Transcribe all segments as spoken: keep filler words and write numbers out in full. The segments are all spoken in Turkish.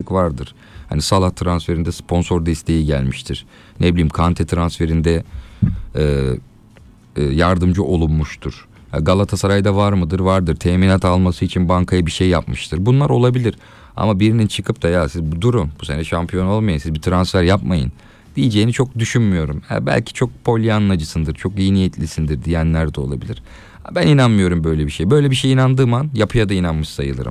farklılık vardır. Hani Salah transferinde sponsor desteği gelmiştir. Ne bileyim Kante transferinde e, e, yardımcı olunmuştur. Galatasaray'da var mıdır? Vardır. Teminat alması için bankaya bir şey yapmıştır. Bunlar olabilir. Ama birinin çıkıp da ya siz durun bu sene şampiyon olmayın, siz bir transfer yapmayın diyeceğini çok düşünmüyorum. Ha, belki çok polyanlacısındır, çok iyi niyetlisindir diyenler de olabilir. Ha, ben inanmıyorum böyle bir şey. Böyle bir şeye inandığım an yapıya da inanmış sayılırım.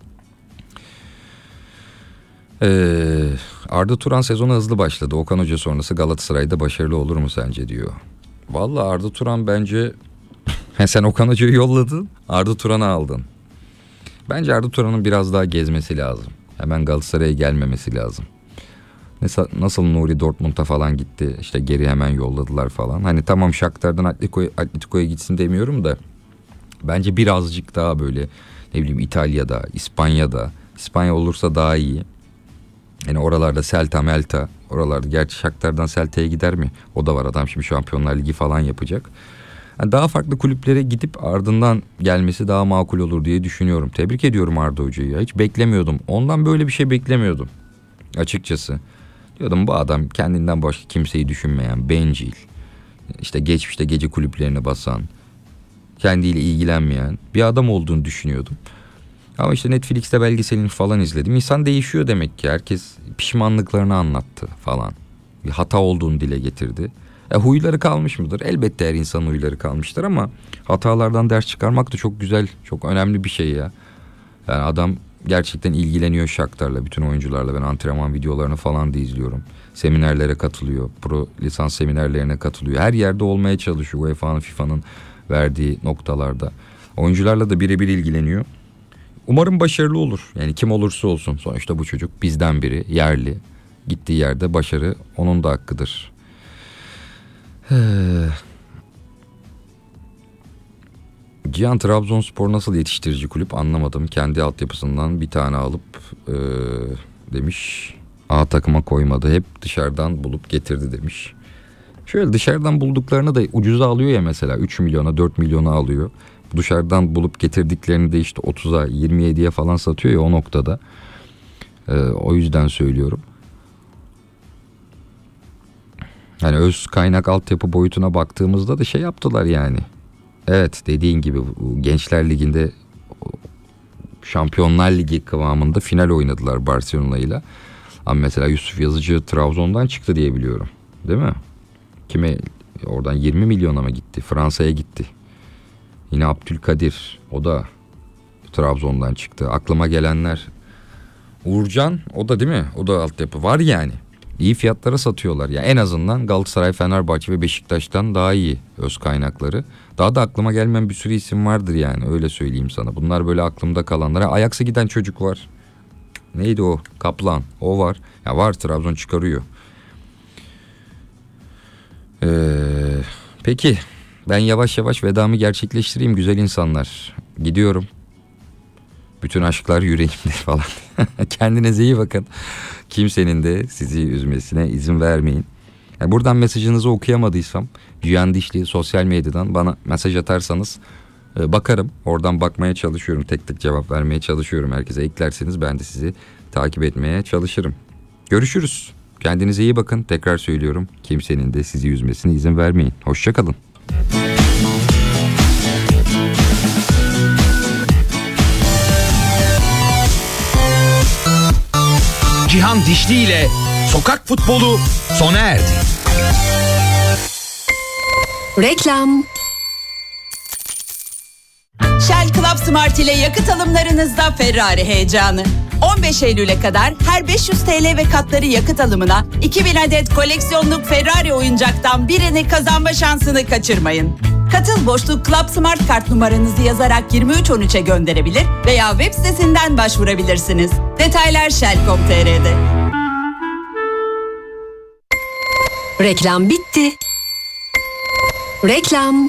Ee, Arda Turan sezona hızlı başladı. Okan Hoca sonrası Galatasaray'da başarılı olur mu sence diyor. Vallahi Arda Turan bence sen Okan Hoca'yı yolladın, Arda Turan'ı aldın. Bence Arda Turan'ın biraz daha gezmesi lazım. Hemen Galatasaray'a gelmemesi lazım. Nasıl, nasıl Nuri Dortmund'a falan gitti. İşte geri hemen yolladılar falan. Hani tamam Shakhtar'dan Atletico'ya, Atletico'ya gitsin demiyorum da. Bence birazcık daha böyle ne bileyim İtalya'da, İspanya'da. İspanya olursa daha iyi. Yani oralarda Celta, Melta. Oralarda gerçi Shakhtar'dan Celta'ya gider mi? O da var, adam şimdi Şampiyonlar Ligi falan yapacak. Yani daha farklı kulüplere gidip ardından gelmesi daha makul olur diye düşünüyorum. Tebrik ediyorum Arda Hoca'yı ya. Hiç beklemiyordum. Ondan böyle bir şey beklemiyordum. Açıkçası. Diyordum bu adam kendinden başka kimseyi düşünmeyen, bencil. İşte geçmişte gece kulüplerine basan, kendiyle ilgilenmeyen bir adam olduğunu düşünüyordum. Ama işte Netflix'te belgeselini falan izledim. İnsan değişiyor demek ki. Herkes pişmanlıklarını anlattı falan. Bir hata olduğunu dile getirdi. E, huyları kalmış mıdır? Elbette her insanın huyları kalmıştır ama hatalardan ders çıkarmak da çok güzel, çok önemli bir şey ya. Yani adam gerçekten ilgileniyor Shakhtar'la, bütün oyuncularla. Ben antrenman videolarını falan da izliyorum. Seminerlere katılıyor, pro lisans seminerlerine katılıyor. Her yerde olmaya çalışıyor U E F A'nın, FIFA'nın verdiği noktalarda. Oyuncularla da birebir ilgileniyor. Umarım başarılı olur. Yani kim olursa olsun. Sonuçta bu çocuk bizden biri, yerli. Gittiği yerde başarı onun da hakkıdır. Cihan, Trabzonspor nasıl yetiştirici kulüp anlamadım. Kendi altyapısından bir tane alıp e, demiş. A takıma koymadı. Hep dışarıdan bulup getirdi demiş. Şöyle dışarıdan bulduklarını da ucuza alıyor ya mesela. üç milyona dört milyona alıyor. Dışarıdan bulup getirdiklerini de işte otuza yirmi yediye falan satıyor ya o noktada. E, o yüzden söylüyorum. Yani öz kaynak altyapı boyutuna baktığımızda da şey yaptılar yani. Evet, dediğin gibi Gençler Ligi'nde Şampiyonlar Ligi kıvamında final oynadılar Barcelona'yla. Ama mesela Yusuf Yazıcı Trabzon'dan çıktı diye biliyorum. Değil mi? Kime oradan yirmi milyona mı gitti? Fransa'ya gitti. Yine Abdülkadir, o da Trabzon'dan çıktı. Aklıma gelenler, Uğurcan, o da değil mi? O da altyapı var yani. İyi fiyatlara satıyorlar. Yani en azından Galatasaray, Fenerbahçe ve Beşiktaş'tan daha iyi öz kaynakları. Daha da aklıma gelmeyen bir sürü isim vardır yani, öyle söyleyeyim sana. Bunlar böyle aklımda kalanlar. Ajax'a giden çocuk var. Neydi o? Kaplan. O var. Ya var, Trabzon çıkarıyor. Ee, peki ben yavaş yavaş vedamı gerçekleştireyim güzel insanlar. Gidiyorum. Bütün aşklar yüreğimde falan. Kendinize iyi bakın. Kimsenin de sizi üzmesine izin vermeyin. Yani buradan mesajınızı okuyamadıysam Cihan Dişli sosyal medyadan bana mesaj atarsanız e, bakarım. Oradan bakmaya çalışıyorum. Tek tek cevap vermeye çalışıyorum. Herkese eklerseniz ben de sizi takip etmeye çalışırım. Görüşürüz. Kendinize iyi bakın. Tekrar söylüyorum. Kimsenin de sizi üzmesine izin vermeyin. Hoşça kalın. Cihan Dişli ile Sokak Futbolu sona erdi. Reklam. Shell Club Smart ile yakıt alımlarınızda Ferrari heyecanı. on beş Eylül'e kadar her beş yüz TL ve katları yakıt alımına iki bin adet koleksiyonluk Ferrari oyuncaktan birini kazanma şansını kaçırmayın. Katıl boşluk Club Smart kart numaranızı yazarak yirmi üç on üçe gönderebilir veya web sitesinden başvurabilirsiniz. Detaylar shell nokta com nokta tr'de. Reklam bitti. Reklam.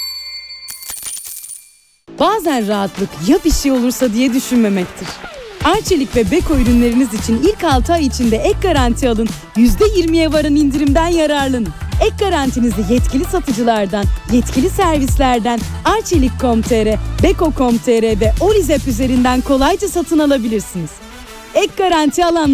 Bazen rahatlık ya bir şey olursa diye düşünmemektir. Arçelik ve Beko ürünleriniz için ilk altı ay içinde ek garanti alın, yüzde yirmiye varan indirimden yararlanın. Ek garantinizi yetkili satıcılardan, yetkili servislerden arçelik nokta com nokta tr, beko nokta com nokta tr ve Olizep üzerinden kolayca satın alabilirsiniz. Ek garanti alan